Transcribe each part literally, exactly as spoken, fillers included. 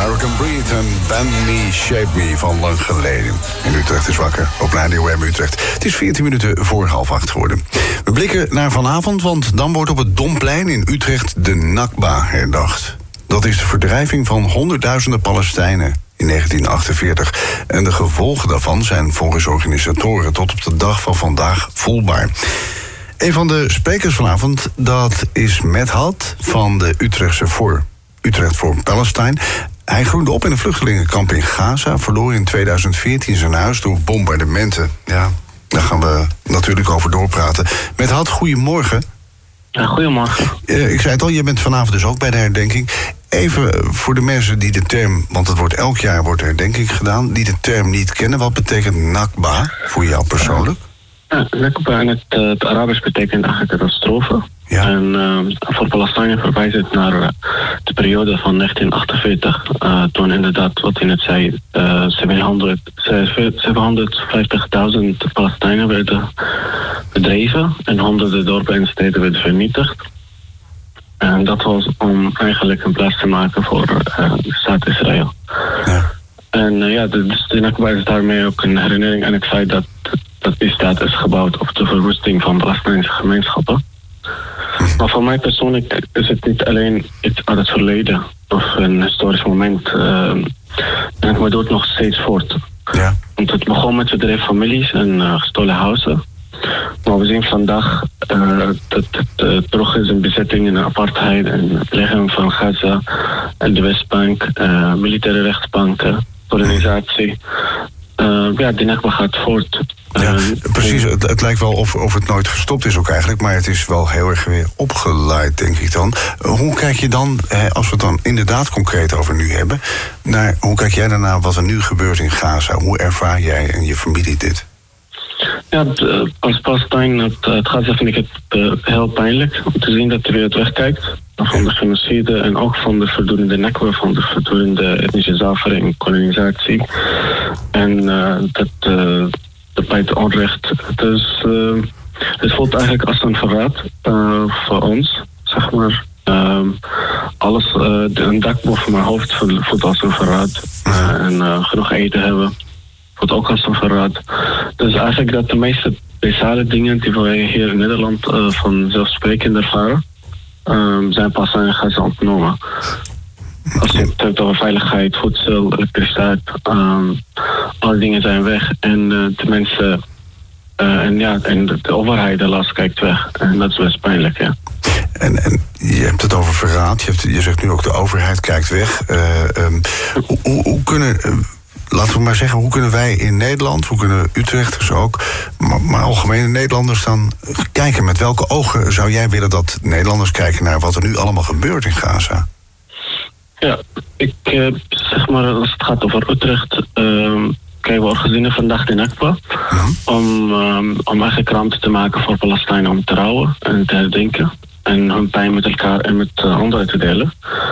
American Breed en Bend Me, Shape Me van lang geleden. In Utrecht is wakker op Radio M Utrecht. Het is veertien minuten voor half acht geworden. We blikken naar vanavond, want dan wordt op het Domplein in Utrecht de Nakba herdacht. Dat is de verdrijving van honderdduizenden Palestijnen in negentien achtenveertig. En de gevolgen daarvan zijn volgens organisatoren tot op de dag van vandaag voelbaar. Een van de sprekers vanavond, dat is Medhat van de Utrechtse voor Utrecht voor Palestine. Hij groeide op in een vluchtelingenkamp in Gaza, verloor in tweeduizend veertien zijn huis door bombardementen. Ja, daar gaan we natuurlijk over doorpraten. Medhat, goedemorgen. Ja, goedemorgen. Uh, ik zei het al, je bent vanavond dus ook bij de herdenking. Even voor de mensen die de term, want het wordt elk jaar wordt herdenking gedaan, die de term niet kennen. Wat betekent Nakba voor jou persoonlijk? Ja, Nakba in het, uh, het Arabisch betekent eigenlijk catastrofe. Ja. En uh, voor Palestijnen verwijst het naar uh, de periode van negentien achtenveertig. Uh, toen inderdaad, wat je net zei, uh, zevenhonderdvijftigduizend Palestijnen werden bedreven en honderden dorpen en steden werden vernietigd. En dat was om eigenlijk een plaats te maken voor uh, de staat Israël. Ja. En uh, ja, dus de Nakba is daarmee ook een herinnering aan het feit dat, dat die staat is gebouwd op de verwoesting van Palestijnse gemeenschappen. Maar voor mij persoonlijk is het niet alleen iets uit het verleden of een historisch moment. Uh, en het doet nog steeds voort. Ja. Want het begon met verdreven families en uh, gestolen huizen. Maar we zien vandaag uh, dat het uh, terug is in bezetting en apartheid en het leggen van Gaza en de Westbank, uh, militaire rechtsbanken, kolonisatie. Uh, ja, die Nakba gaat voort. Ja, precies. Het, het lijkt wel of, of het nooit gestopt is ook eigenlijk, maar het is wel heel erg weer opgeleid, denk ik dan. Hoe kijk je dan, als we het dan inderdaad concreet over nu hebben, naar hoe kijk jij daarna wat er nu gebeurt in Gaza? Hoe ervaar jij en je familie dit? Ja, als Palestijn, het, het Gaza vind ik het uh, heel pijnlijk om te zien dat er weer het wegkijkt van de genocide en ook van de verdurende Nakba, van de verdurende etnische zuivering, kolonisatie. En uh, dat uh, de feite onrecht. Dus uh, het voelt eigenlijk als een verraad uh, voor ons, zeg maar. Uh, alles, uh, een dak boven mijn hoofd voelt als een verraad. Uh, en uh, genoeg eten hebben voelt ook als een verraad. Dus eigenlijk dat de meeste basale dingen die wij hier in Nederland uh, vanzelfsprekend ervaren, uh, zijn pas aan Gaza ontnomen. Als je het hebt over veiligheid, voedsel, elektriciteit, um, alle dingen zijn weg en uh, de mensen uh, en ja, en de, de overheid helaas kijkt weg. En dat is best pijnlijk, ja. En, en je hebt het over verraad, je, hebt, je zegt nu ook de overheid kijkt weg. Uh, um, hoe, hoe, hoe kunnen, uh, laten we maar zeggen, hoe kunnen wij in Nederland, hoe kunnen Utrechters ook, maar, maar algemene Nederlanders dan kijken? Met welke ogen zou jij willen dat Nederlanders kijken naar wat er nu allemaal gebeurt in Gaza? Ja, ik uh, zeg maar, als het gaat over Utrecht, uh, krijgen we organisatie vandaag de Nakba. Mm-hmm. Om, um, om eigenlijk ruimte te maken voor Palestijnen om te rouwen en te herdenken. En hun pijn met elkaar en met uh, anderen te delen.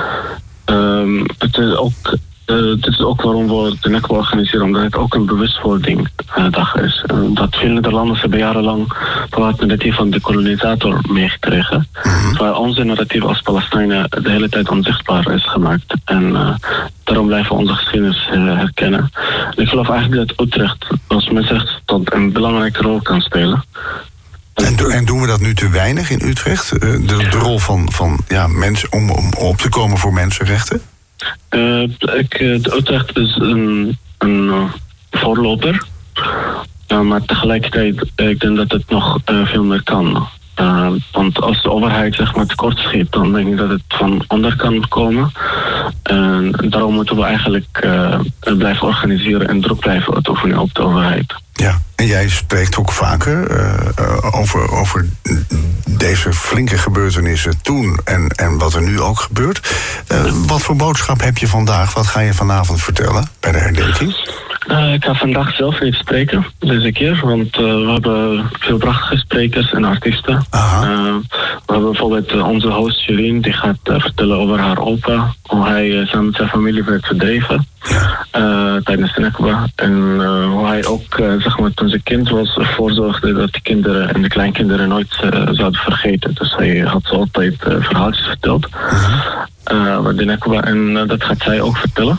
Um, het is ook... Uh, dit is ook waarom we de Nakba organiseren, omdat het ook een bewustwordingdag uh, is. Uh, dat veel Nederlanders hebben jarenlang het narratief van de kolonisator meegekregen. Mm-hmm. Waar onze narratief als Palestijnen de hele tijd onzichtbaar is gemaakt. En uh, daarom blijven we onze geschiedenis uh, herkennen. En ik geloof eigenlijk dat Utrecht als mensenrechtenstad een belangrijke rol kan spelen. En, do- en doen we dat nu te weinig in Utrecht? Uh, de, de rol van, van ja, mensen om, om op te komen voor mensenrechten? Uh, ik, uh, Utrecht is een, een uh, voorloper, uh, maar tegelijkertijd uh, ik denk dat het nog uh, veel meer kan. Uh, want als de overheid zeg maar tekort schiet, dan denk ik dat het van onder kan komen. En daarom moeten we eigenlijk uh, blijven organiseren en druk blijven uitoefenen op de overheid. Ja, en jij spreekt ook vaker uh, over, over deze flinke gebeurtenissen toen en, en wat er nu ook gebeurt. Uh, wat voor boodschap heb je vandaag? Wat ga je vanavond vertellen bij de herdenking? Uh, ik ga vandaag zelf niet spreken, deze keer, want uh, we hebben veel prachtige sprekers en artiesten. Uh, we hebben bijvoorbeeld uh, onze host Julien, die gaat uh, vertellen over haar opa, hoe hij uh, samen met zijn familie werd verdreven ja. uh, tijdens de Nakba. En uh, hoe hij ook, uh, zeg maar, toen ze kind was, ervoor zorgde dat de kinderen en de kleinkinderen nooit uh, zouden vergeten. Dus hij had ze altijd uh, verhaaltjes verteld. Uh-huh. uh, de Nakba. En uh, dat gaat zij ook vertellen.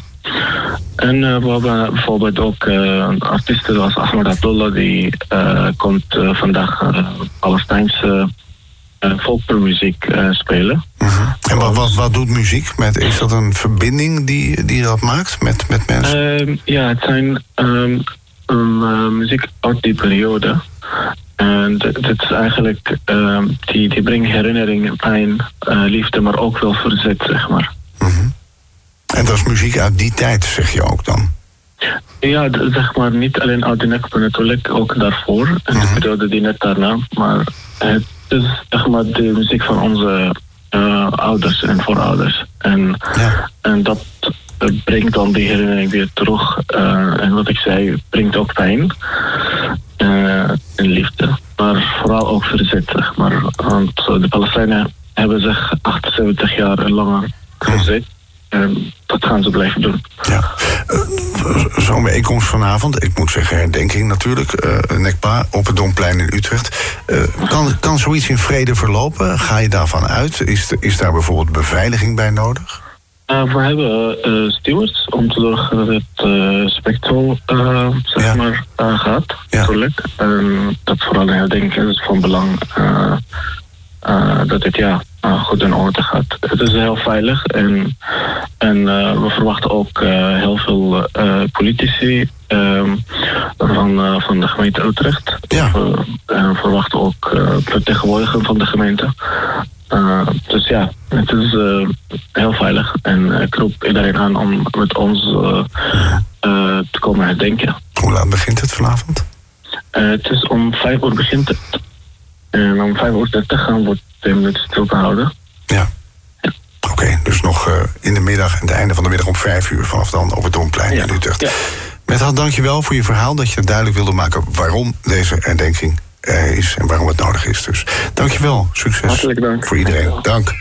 En uh, we hebben bijvoorbeeld ook uh, artiesten zoals Ahmed Abdullah, die uh, komt uh, vandaag uh, Palestijnse uh, volksmuziek uh, spelen. Mm-hmm. En wat, wat, wat doet muziek? Met, is dat een verbinding die, die dat maakt met, met mensen? Uh, ja, het zijn um, um, uh, muziek uit die periode. En dit is eigenlijk, uh, die, die brengt herinneringen, pijn, uh, liefde, maar ook wel verzet, zeg maar. Mm-hmm. En dat is muziek uit die tijd, zeg je ook dan? Ja, d- zeg maar niet alleen uit de Nakba natuurlijk, ook daarvoor. En Mm-hmm. de periode die net daarna. Maar het is zeg maar de muziek van onze uh, ouders en voorouders. En, ja. en dat uh, brengt dan die herinnering weer terug. Uh, en wat ik zei, brengt ook pijn. Uh, en liefde. Maar vooral ook verzet, zeg maar. Want uh, de Palestijnen hebben zich achtenzeventig jaar langer verzet. En dat gaan ze blijven doen. Ja. Uh, Zo'n bijeenkomst vanavond, ik moet zeggen herdenking natuurlijk, uh, Nakba op het Domplein in Utrecht. Uh, kan, kan zoiets in vrede verlopen? Ga je daarvan uit? Is, is daar bijvoorbeeld beveiliging bij nodig? Uh, we hebben uh, stewards om te zorgen dat het uh, spectral uh, zeg ja. maar, uh, gaat, ja. natuurlijk. En dat vooral in herdenking is van belang uh, uh, dat het ja, uh, goed in orde gaat. Het is heel veilig en, en uh, we verwachten ook uh, heel veel uh, politici uh, van, uh, van de gemeente Utrecht. Ja. Uh, en we verwachten ook uh, vertegenwoordigers van de gemeente. Uh, dus ja, het is uh, heel veilig en uh, ik roep iedereen aan om met ons uh, uh, te komen herdenken. Hoe laat begint het vanavond? Uh, het is om vijf uur begint het. En om vijf uur dertig gaan we twee minuten stil te houden. Ja. ja. Oké, okay, dus nog uh, in de middag en het einde van de middag om vijf uur vanaf dan op het Domplein ja. in Utrecht. Ja. Mehtat, dank je wel voor je verhaal, dat je duidelijk wilde maken waarom deze herdenking er is en waarom het nodig is. Dus dank je wel, succes Hartelijk dank. voor iedereen. Dank.